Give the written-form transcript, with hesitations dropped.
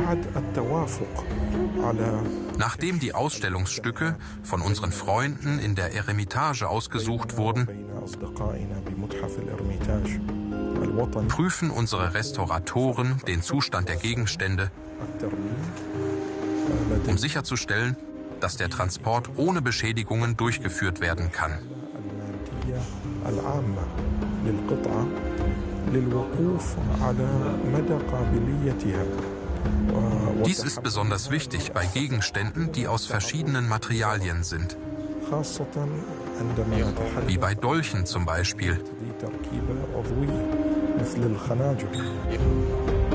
Nachdem die Ausstellungsstücke von unseren Freunden in der Eremitage ausgesucht wurden, prüfen unsere Restauratoren den Zustand der Gegenstände, um sicherzustellen, dass der Transport ohne Beschädigungen durchgeführt werden kann. Dies ist besonders wichtig bei Gegenständen, die aus verschiedenen Materialien sind, wie bei Dolchen zum Beispiel.